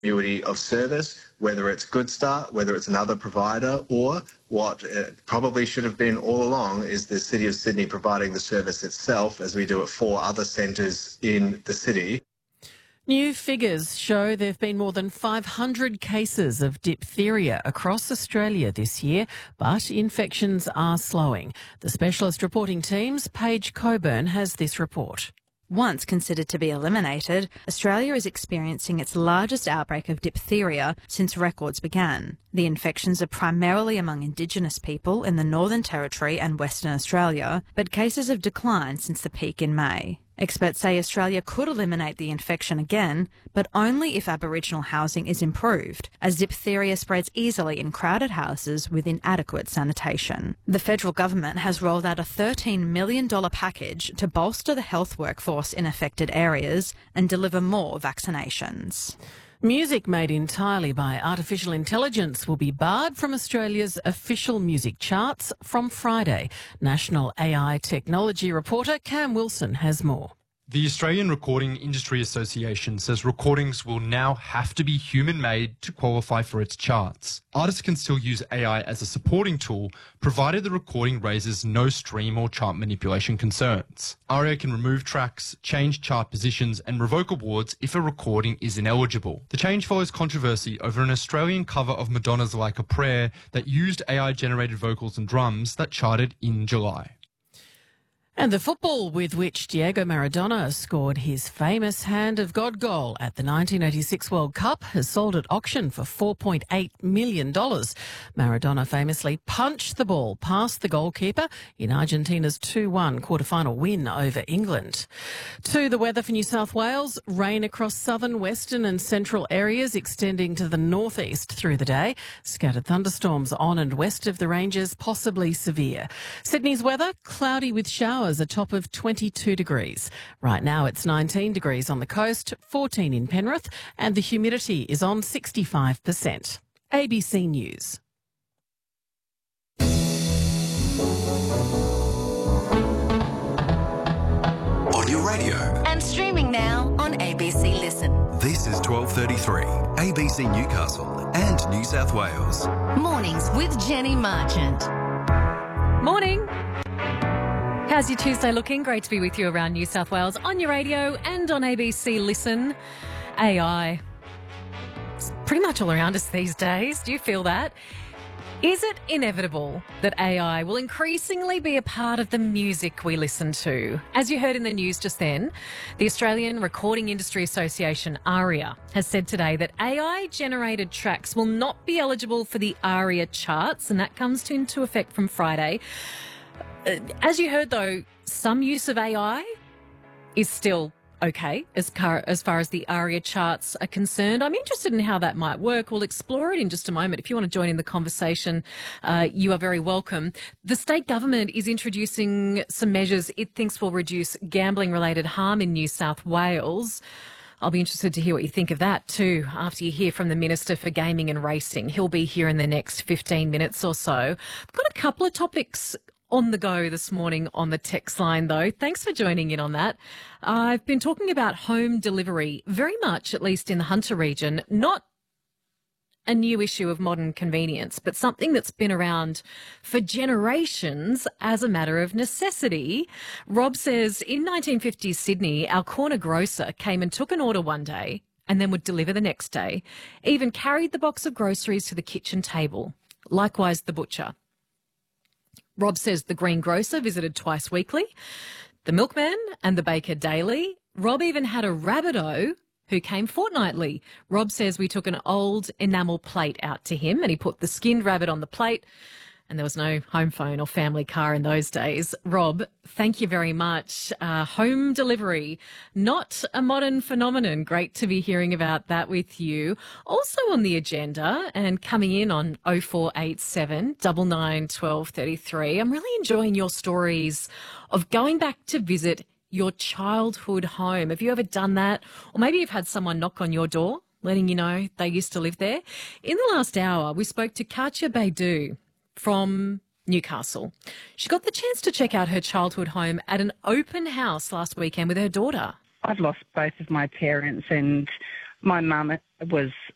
continuity of service, whether it's Good Start, whether it's another provider, or what it probably should have been all along is the City of Sydney providing the service itself, as we do at 4 other centres in the city. New figures show there have been more than 500 cases of diphtheria across Australia this year, but infections are slowing. The specialist reporting team's Paige Coburn has this report. Once considered to be eliminated, Australia is experiencing its largest outbreak of diphtheria since records began. The infections are primarily among Indigenous people in the Northern Territory and Western Australia, but cases have declined since the peak in May. Experts say Australia could eliminate the infection again, but only if Aboriginal housing is improved, as diphtheria spreads easily in crowded houses with inadequate sanitation. The federal government has rolled out a $13 million package to bolster the health workforce in affected areas and deliver more vaccinations. Music made entirely by artificial intelligence will be barred from Australia's official music charts from Friday. National AI technology reporter Cam Wilson has more. The Australian Recording Industry Association says recordings will now have to be human-made to qualify for its charts. Artists can still use AI as a supporting tool, provided the recording raises no stream or chart manipulation concerns. ARIA can remove tracks, change chart positions and revoke awards if a recording is ineligible. The change follows controversy over an Australian cover of Madonna's Like a Prayer that used AI-generated vocals and drums that charted in July. And the football with which Diego Maradona scored his famous Hand of God goal at the 1986 World Cup has sold at auction for $4.8 million. Maradona famously punched the ball past the goalkeeper in Argentina's 2-1 quarter-final win over England. To the weather for New South Wales, rain across southern, western and central areas extending to the northeast through the day. Scattered thunderstorms on and west of the ranges, possibly severe. Sydney's weather, cloudy with showers, a top of 22 degrees. Right now it's 19 degrees on the coast, 14 in Penrith, and the humidity is on 65%. ABC News. On your radio. And streaming now on ABC Listen. This is 12:33, ABC Newcastle and New South Wales. Mornings with Jenny Marchant. Morning. How's your Tuesday looking? Great to be with you around New South Wales on your radio and on ABC Listen. AI. It's pretty much all around us these days. Do you feel that? Is it inevitable that AI will increasingly be a part of the music we listen to? As you heard in the news just then, the Australian Recording Industry Association, ARIA, has said today that AI-generated tracks will not be eligible for the ARIA charts, and that comes into effect from Friday. As you heard, though, some use of AI is still okay as far as the ARIA charts are concerned. I'm interested in how that might work. We'll explore it in just a moment. If you want to join in the conversation, you are very welcome. The state government is introducing some measures it thinks will reduce gambling-related harm in New South Wales. I'll be interested to hear what you think of that too after you hear from the Minister for Gaming and Racing. He'll be here in the next 15 minutes or so. I've got a couple of topics on the go this morning on the text line, though. Thanks for joining in on that. I've been talking about home delivery, very much, at least in the Hunter region, not a new issue of modern convenience, but something that's been around for generations as a matter of necessity. Rob says, in 1950s Sydney, our corner grocer came and took an order one day and then would deliver the next day, even carried the box of groceries to the kitchen table. Likewise, the butcher. Rob says the greengrocer visited twice weekly, the milkman and the baker daily. Rob even had a Rabbitoh who came fortnightly. Rob says we took an old enamel plate out to him and he put the skinned rabbit on the plate, and there was no home phone or family car in those days. Rob, thank you very much. Home delivery, not a modern phenomenon. Great to be hearing about that with you. Also on the agenda and coming in on 0487 99 12 33, I'm really enjoying your stories of going back to visit your childhood home. Have you ever done that? Or maybe you've had someone knock on your door letting you know they used to live there. In the last hour, we spoke to Katya Baidu from Newcastle. She got the chance to check out her childhood home at an open house last weekend with her daughter. I've lost both of my parents, and my mum was